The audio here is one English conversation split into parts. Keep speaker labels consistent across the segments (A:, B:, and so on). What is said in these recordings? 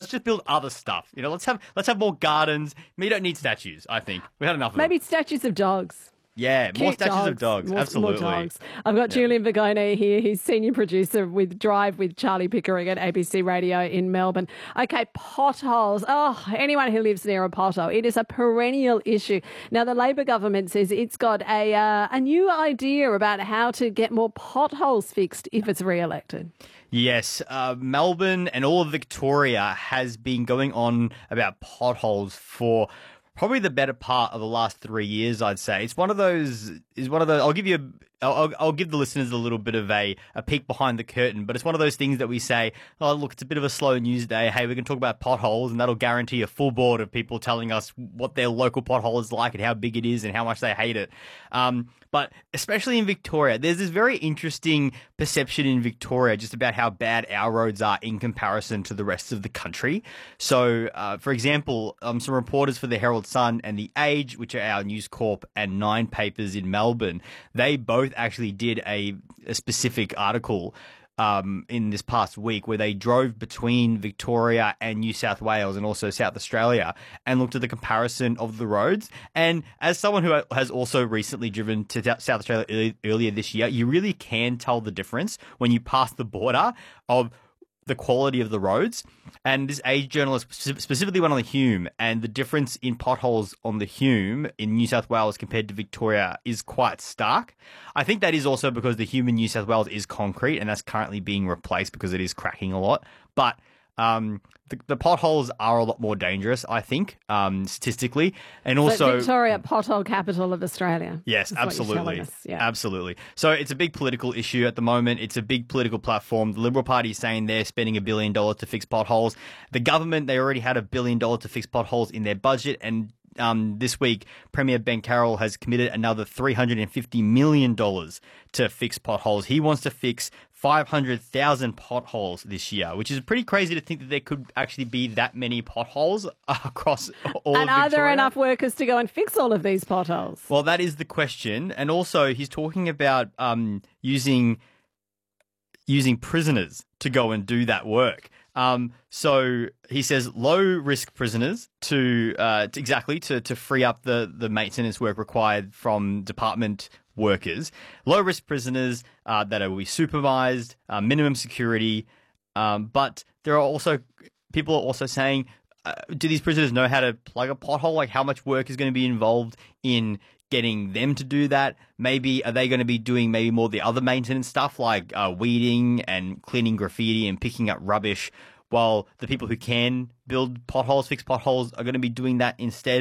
A: let's just build other stuff. Let's have more gardens. We don't need statues, I think. We had enough of them.
B: Maybe statues of dogs.
A: Yeah, more
B: Cute
A: statues of dogs. Absolutely.
B: More dogs. I've got Julian Vigone here. He's senior producer with Drive with Charlie Pickering at ABC Radio in Melbourne. Okay, potholes. Oh, anyone who lives near a pothole, it is a perennial issue. Now, the Labor government says it's got a new idea about how to get more potholes fixed if it's re-elected.
A: Yes, Melbourne and all of Victoria has been going on about potholes for probably the better part of the last 3 years, I'd say. It's one of those. I'll give you. I'll give the listeners a little bit of a peek behind the curtain, but it's one of those things that we say, oh, look, it's a bit of a slow news day. Hey, we can talk about potholes, and that'll guarantee a full board of people telling us what their local pothole is like and how big it is and how much they hate it. But especially in Victoria, there's this very interesting perception in Victoria just about how bad our roads are in comparison to the rest of the country. So, for example, some reporters for the Herald Sun and The Age, which are our News Corp and Nine papers in Melbourne, they both actually did a specific article in this past week where they drove between Victoria and New South Wales and also South Australia and looked at the comparison of the roads. And as someone who has also recently driven to South Australia earlier this year, you really can tell the difference when you pass the border of the quality of the roads. And this Age journalist specifically went on the Hume, and the difference in potholes on the Hume in New South Wales compared to Victoria is quite stark. I think that is also because the Hume in New South Wales is concrete, and that's currently being replaced because it is cracking a lot. But the potholes are a lot more dangerous, I think, statistically. And also,
B: Victoria, pothole capital of Australia.
A: Yes, absolutely.
B: Yeah.
A: Absolutely. So it's a big political issue at the moment. It's a big political platform. The Liberal Party is saying they're spending $1 billion to fix potholes. The government, they already had $1 billion to fix potholes in their budget. And this week, Premier Ben Carroll has committed another $350 million to fix potholes. He wants to fix 500,000 potholes this year, which is pretty crazy to think that there could actually be that many potholes across all of Victoria.
B: And are there enough workers to go and fix all of these potholes?
A: Well, that is the question. And also, he's talking about using prisoners to go and do that work. So he says low-risk prisoners to free up the maintenance work required from department workers. Low-risk prisoners that will be supervised, minimum security. But there are also people are also saying, do these prisoners know how to plug a pothole? Like, how much work is going to be involved in getting them to do that? Maybe are they going to be doing maybe more the other maintenance stuff like weeding and cleaning graffiti and picking up rubbish, while the people who can build potholes, fix potholes, are going to be doing that instead?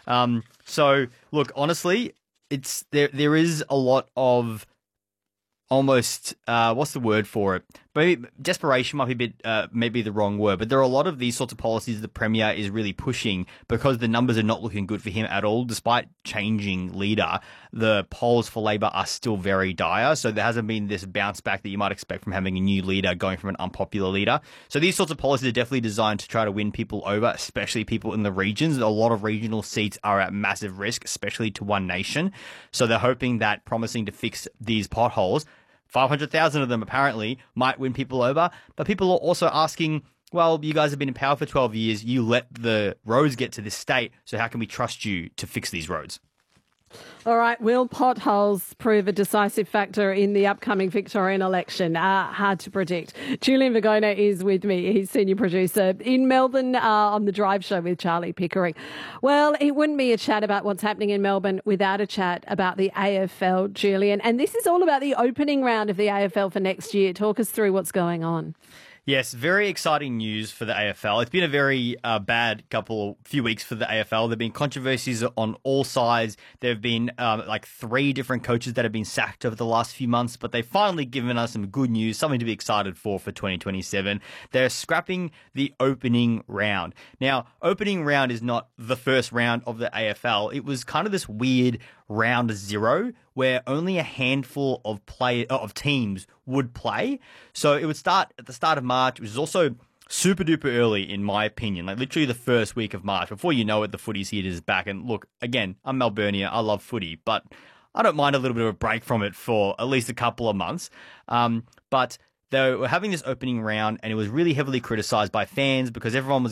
A: So look, honestly, it's there is a lot of almost what's the word for it? Maybe desperation might be a bit maybe the wrong word, but there are a lot of these sorts of policies the Premier is really pushing because the numbers are not looking good for him at all. Despite changing leader, the polls for Labor are still very dire, so there hasn't been this bounce back that you might expect from having a new leader going from an unpopular leader. So these sorts of policies are definitely designed to try to win people over, especially people in the regions. A lot of regional seats are at massive risk, especially to One Nation. So they're hoping that promising to fix these potholes, 500,000 of them apparently, might win people over. But people are also asking, well, you guys have been in power for 12 years. You let the roads get to this state. So how can we trust you to fix these roads?
B: All right. Will potholes prove a decisive factor in the upcoming Victorian election? Hard to predict. Julian Vigone is with me. He's senior producer in Melbourne on The Drive Show with Charlie Pickering. Well, it wouldn't be a chat about what's happening in Melbourne without a chat about the AFL, Julian. And this is all about the opening round of the AFL for next year. Talk us through what's going on.
A: Yes, very exciting news for the AFL. It's been a very bad few weeks for the AFL. There have been controversies on all sides. There have been like 3 different coaches that have been sacked over the last few months, but they've finally given us some good news, something to be excited for 2027. They're scrapping the opening round. Now, opening round is not the first round of the AFL. It was kind of this weird round 0 where only a handful of teams would play. So it would start at the start of March, which is also super duper early in my opinion, like literally the first week of March. Before you know it, the footy season is back. And look, again, I'm Melburnian, I love footy, but I don't mind a little bit of a break from it for at least a couple of months. But they were having this opening round and it was really heavily criticised by fans because everyone was